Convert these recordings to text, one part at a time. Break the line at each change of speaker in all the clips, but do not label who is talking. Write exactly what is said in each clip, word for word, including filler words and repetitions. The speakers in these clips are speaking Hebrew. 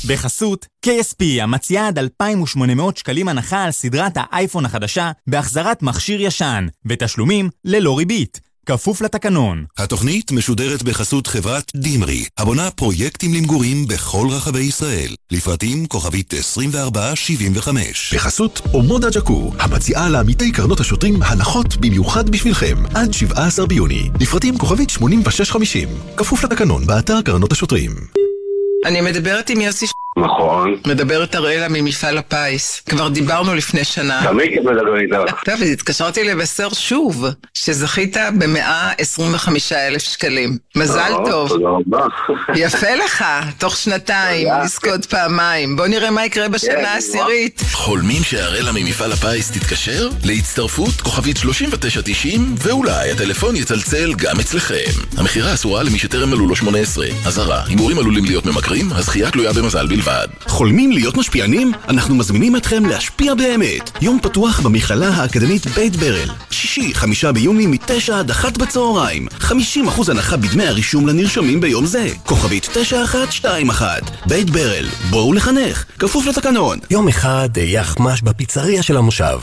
בחסות K S P המציעה עד אלפיים ושמונה מאות שקלים הנחה על סדרת האייפון החדשה בהחזרת מכשיר ישן ותשלומים ללא ריבית. כפוף לתקנון.
התוכנית משודרת בחסות חברת דימרי, הבונה פרויקטים למגורים בכל רחבי ישראל. לפרטים כוכבית עשרים וארבע שבעים וחמש.
בחסות אומודה ג'קו, המציעה לעמיתי קרנות השוטרים הנחות במיוחד בשבילכם, עד שבעה עשר ביוני. לפרטים כוכבית שמונים ושש חמישים. כפוף לתקנון באתר קרנות השוטרים.
אני מדברת עם יוסי ש...
נכון.
מדברת אראלה ממפעל הפיס. כבר דיברנו לפני שנה.
תמיד מדבר איתך.
טוב, אז התקשרתי לבשר שוב, שזכית ב-מאה עשרים וחמישה אלף שקלים. מזל טוב.
תודה רבה.
יפה לך, תוך שנתיים, לזכות פעמיים. בוא נראה מה יקרה בשנה העשירית.
חולמים שאראלה ממפעל הפיס תתקשר? להצטרפות כוכבית שלושים ותשע תשעים, ואולי הטלפון יצלצל גם אצלכם. המחירה אסורה למי שטרם מלאו לו שמונה עשרה. אזהרה, הימורים עלולים להיות ממכרים, הזכייה תלויה במזל בלבד.
חולמים להיות משפיענים? אנחנו מזמינים אתכם להשפיע באמת. יום פתוח במכללה האקדמית בית ברל. שישי, חמישה ביוני מתשע עד אחת בצהריים. חמישים אחוז הנחה בדמי הרישום לנרשמים ביום זה. כוכבית תשע אחת שתיים אחת. בית ברל. בואו לחנך. כפוף לתקנון.
יום אחד יחמש בפיצריה של המושב.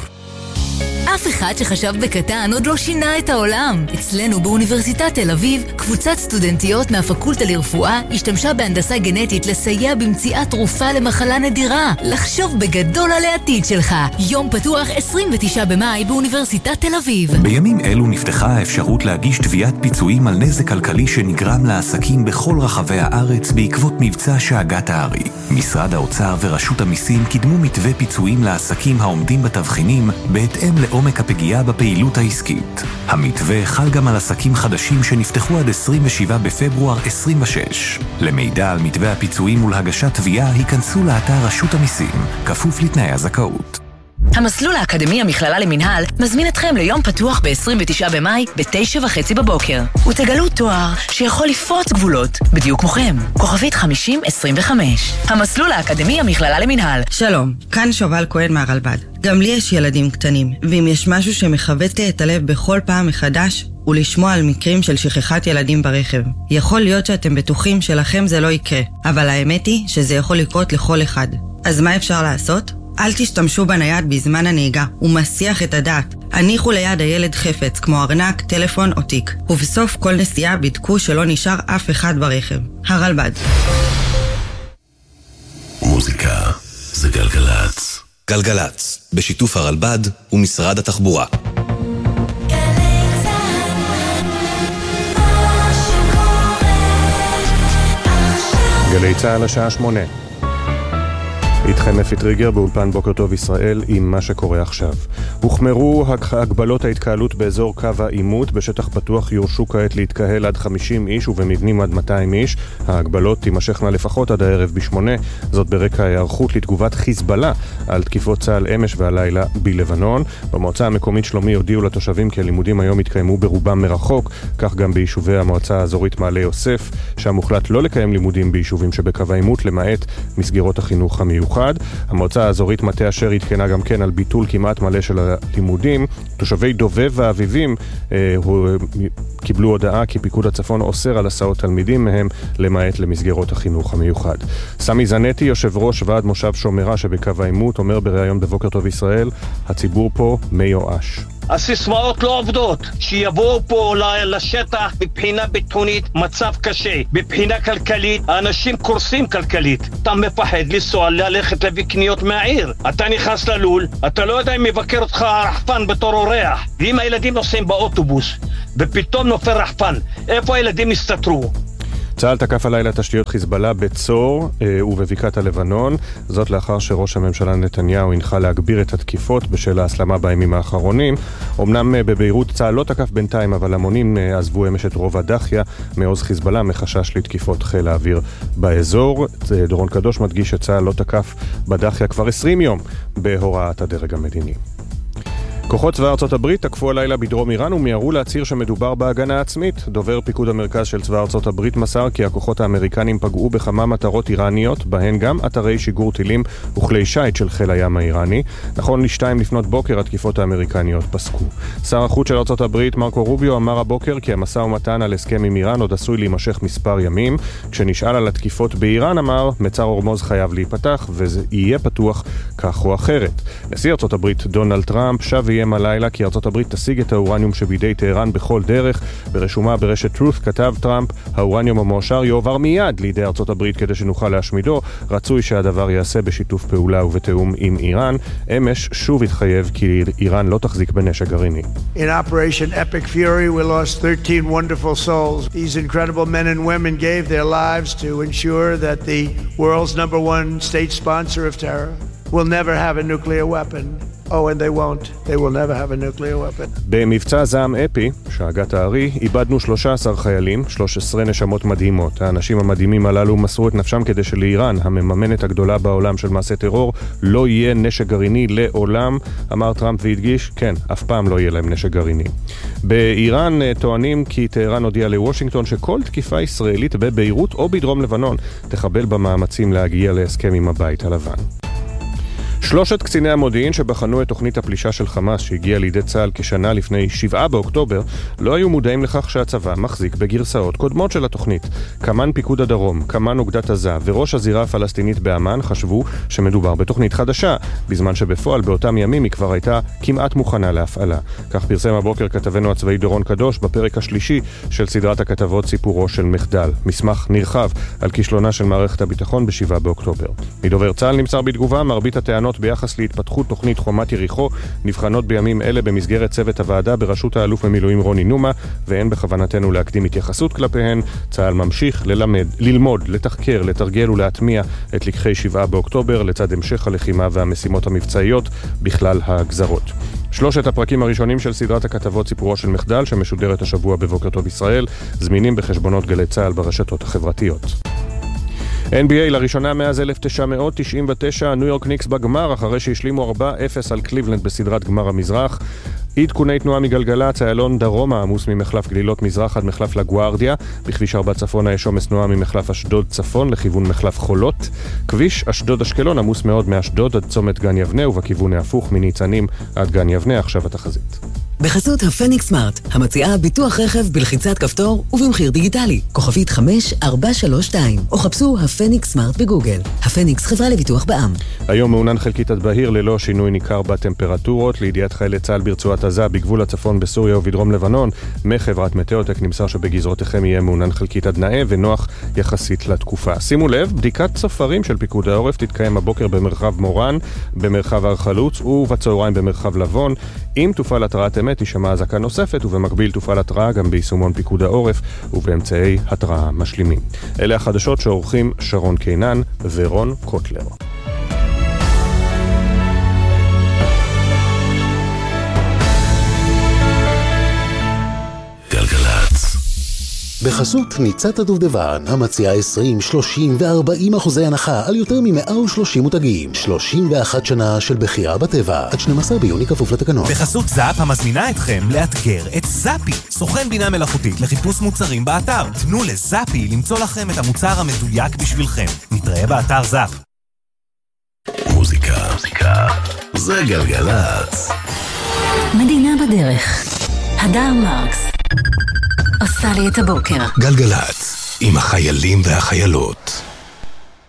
אף אחד שחשב בקטן עוד לא שינה את העולם. אצלנו באוניברסיטת תל אביב, קבוצת סטודנטיות מהפקולטה לרפואה השתמשה בהנדסה גנטית לסייע במציאת תרופה למחלה נדירה. לחשוב בגדול על העתיד שלך. יום פתוח עשרים ותשעה במאי באוניברסיטת תל אביב.
בימים אלו נפתחה האפשרות להגיש תביעת פיצויים על נזק כלכלי שנגרם לעסקים בכל רחבי הארץ בעקבות מבצע שאגת הארי. משרד האוצר ורשות המיסים קידמו מתווה פיצויים לעסקים העומדים בתבחינים בהתאם לעומק הפגיעה בפעילות העסקית. המתווה חל גם על עסקים חדשים שנפתחו עד עשרים ושבעה בפברואר עשרים ושש. למידע על מתווה הפיצויים ולהגשת תביעה, היכנסו לאתר רשות המיסים, כפוף לתנאי הזכאות.
המסלול האקדמי המכללה למנהל מזמין אתכם ליום פתוח ב-עשרים ותשעה במאי ב-תשע וחצי בבוקר. ותגלו תואר שיכול לפרוץ גבולות, בדיוק כמוכם. כוכבית חמישים עשרים וחמש. המסלול האקדמי המכללה למנהל.
שלום, כאן שובל כהן מהרלב"ד. גם לי יש ילדים קטנים, ואם יש משהו שמחבט לי את הלב בכל פעם מחדש, הוא לשמוע על מקרים של שכחת ילדים ברכב. יכול להיות שאתם בטוחים שלכם זה לא יקרה, אבל האמת היא שזה יכול לקרות לכל אחד. אז מה אפשר לעשות? אל תשתמשו בנייד בזמן הנהיגה, הוא מסיח את הדעת. הניחו ליד הילד חפץ, כמו ארנק, טלפון או תיק. ובסוף כל נסיעה בדקו שלא נשאר אף אחד ברכב. הרלב"ד.
מוזיקה זה גלגלץ.
גלגלץ, בשיתוף הרלב"ד ומשרד התחבורה.
גלי צהל השעה שמונה. איתכם אפי טריגר באולפן בוקר טוב ישראל עם מה שקורה עכשיו. הוחמרו הגבלות ההתקהלות באזור קו העימות. בשטח פתוח יורשו כעת להתקהל עד חמישים איש ובמבנים עד מאתיים איש. ההגבלות תימשכנה לפחות עד הערב בשמונה. זאת ברקע ההיערכות לתגובת חיזבאללה על תקיפות צה"ל אמש והלילה בלבנון. במועצה המקומית שלומי הודיעו לתושבים כי הלימודים היום יתקיימו ברובם מרחוק, כך גם ביישובי המועצה האזורית מעלה יוסף, שם הוחלט לא לקיים לימודים ביישובים שבקו העימות למעט מסגרות החינוך המיוחד. המועצה האזורית מטה אשר התקנה גם כן על ביטול כמעט מלא של הלימודים. תושבי דובב והאביבים אה, קיבלו הודעה כי פיקוד הצפון אוסר על הסעות תלמידים מהם למעט למסגרות החינוך המיוחד. סמי זנטי, יושב ראש ועד מושב שומרה שבקו העימות, אומר בראיון בבוקר טוב ישראל, הציבור פה מיואש.
הסיסמאות לא עובדות, שיבואו פה לשטח מבחינה ביטחונית מצב קשה, מבחינה כלכלית האנשים קורסים כלכלית, אתה מפחד לנסוע ללכת להביא קניות מהעיר, אתה נכנס ללול, אתה לא יודע אם מבקר אותך רחפן בתור אורח, ואם הילדים נוסעים באוטובוס ופתאום נופל רחפן, איפה הילדים יסתתרו?
צה"ל תקף הלילה תשתיות חיזבאללה בצור אה, ובבקעת הלבנון, זאת לאחר שראש הממשלה נתניהו הנחה להגביר את התקיפות בשל ההסלמה בימים האחרונים. אמנם אה, בביירות צה"ל לא תקף בינתיים, אבל המונים אה, עזבו אמש את רוב הדחיה מעוז חיזבאללה מחשש לתקיפות חיל האוויר באזור. אה, דורון קדוש מדגיש שצה"ל לא תקף בדחיה כבר עשרים יום בהוראת הדרג המדיני. כוחות צבא ארצות הברית תקפו הלילה בדרום איראן ומיהרו להצהיר שמדובר בהגנה עצמית. דובר פיקוד המרכז של צבא ארצות הברית מסר כי הכוחות האמריקנים פגעו בכמה מטרות איראניות, בהן גם אתרי שיגור טילים וכלי שייט של חיל הים האיראני. נכון לשתיים לפנות בוקר התקיפות האמריקניות פסקו. שר החוץ של ארצות הברית מרקו רוביו אמר הבוקר כי המשא ומתן על הסכם עם איראן עוד עשוי להימשך מספר ימים. כשנשאל על התקיפות באיראן אמר, מצר הורמוז חייב להיפתח וזה יהיה פתוח כך או אחרת. נשיא ארצות הברית דונלד טראמפ שב איים הלילה כי ארצות הברית תשיג את האורניום שבידי טהרן בכל דרך. ברשומה ברשת טרות כתב טראמפ, האורניום המועשר יועבר מיד לידי ארצות הברית כדי שנוכל להשמידו. רצוי שהדבר יעשה בשיתוף פעולה ובתאום עם איראן. אמש שוב התחייב כי איראן לא תחזיק בנשק גרעיני.
In Operation Epic Fury we lost thirteen wonderful souls. These incredible men and women gave their lives to ensure that the world's number one state sponsor of terror will never have a nuclear weapon. Oh, and they won't. They will never have a nuclear weapon.
במבצע זעם אפי, שהגת הארי, איבדנו שלושה עשר חיילים, שלוש עשרה נשמות מדהימות. האנשים המדהימים הללו מסרו את נפשם כדי שלאיראן, המממנת הגדולה בעולם של מעשה טרור, לא יהיה נשק גרעיני לעולם, אמר טראמפ והדגיש, כן, אף פעם לא יהיה להם נשק גרעיני. באיראן טוענים כי טהרן הודיע לוושינגטון שכל תקיפה ישראלית בביירות או בדרום לבנון תחבל במאמצים להגיע להסכם עם הבית הלבן. שלושת קציני המודיעין שבחנו את תוכנית הפלישה של חמאס שהגיעה לידי צה"ל כשנה לפני שבעה באוקטובר לא היו מודעים לכך שהצבא מחזיק בגרסאות קודמות של התוכנית. כמן פיקוד הדרום, כמן אוגדת עזה וראש הזירה הפלסטינית באמן חשבו שמדובר בתוכנית חדשה, בזמן שבפועל באותם ימים היא כבר הייתה כמעט מוכנה להפעלה. כך פרסם הבוקר כתבנו הצבאי דורון קדוש בפרק השלישי של סדרת הכתבות סיפורו של מחדל. מסמך נרחב על כישלונה של מערכת הביטחון בשבעה באוקטובר. מדובר צה"ל נמסר בתגובה מרבית הטענות ביחס להתפתחות תוכנית חומת יריחו נבחנות בימים אלה במסגרת צוות הוועדה בראשות האלוף במילואים רוני נומה, ואין בכוונתנו להקדים התייחסות כלפיהן. צה"ל ממשיך ללמד, ללמוד, לתחקר, לתרגל ולהטמיע את לקחי שבעה באוקטובר לצד המשך הלחימה והמשימות המבצעיות בכלל הגזרות. שלושת הפרקים הראשונים של סדרת הכתבות סיפורו של מחדל שמשודרת השבוע בבוקר טוב ישראל זמינים בחשבונות גלי צה"ל ברשתות החברתיות. אן בי איי לראשונה מאז אלף תשע מאות תשעים ותשע, ניו יורק ניקס בגמר אחרי שהשלימו ארבע אפס על קליבלנד בסדרת גמר המזרח. עדכוני תנועה מגלגלצ, איילון דרומה עמוס ממחלף גלילות מזרח עד מחלף לגוארדיה, בכביש ארבע צפונה יש עומס תנועה ממחלף אשדוד צפון לכיוון מחלף חולות, כביש אשדוד אשקלון עמוס מאוד מאשדוד עד צומת גן יבנה ובכיוון ההפוך מניצנים עד גן יבנה. עכשיו התחזית.
בחסות הפניקס סמארט, המציעה ביטוח רכב בלחיצת כפתור ובמחיר דיגיטלי, כוכבית חמש ארבע שלוש שתיים, או חפשו הפניקס סמארט בגוגל. הפניקס חברה לביטוח בע"מ.
היום מעונן חלקית עד בהיר ללא שינוי ניכר בטמפרטורות. לידיעת חיילי צה"ל ברצועת עזה בגבול הצפון בסוריה ובדרום לבנון, מחברת מטאוטק נמסר שבגזרותיכם יהיה מעונן חלקית עד נאה ונוח יחסית לתקופה. שימו לב, בדיקת צופרים של פיקוד העורף תתקיים הבוקר במרחב מורן, במרחב הר חלוץ ובצהריים במרחב לבון. אם תופעל התרעת אמת תשמע אזעקה נוספת, ובמקביל תופעל התרעה גם ביישומון פיקוד העורף ובאמצעי התרעה משלימים. אלה החדשות שעורכים שרון קינן ורון קוטלר.
בחסות ניצת הדובדבן, המציעה עשרים, שלושים ו-ארבעים אחוזי הנחה על יותר מ-מאה ושלושים מותגים. שלושים ואחת שנה של בחירה בטבע, עד שנים עשר ביוני כפוף לתקנון.
בחסות זאפ המזמינה אתכם לאתגר את זאפי, סוכן בינה מלאכותית לחיפוש מוצרים באתר. תנו לזאפי למצוא לכם את המוצר המדויק בשבילכם. נתראה באתר זאפ.
מוזיקה, מוזיקה, זה גלגלצ.
מדינה בדרך. הדר מרקס עושה לי את הבוקר.
גלגלצ, עם החיילים והחיילות.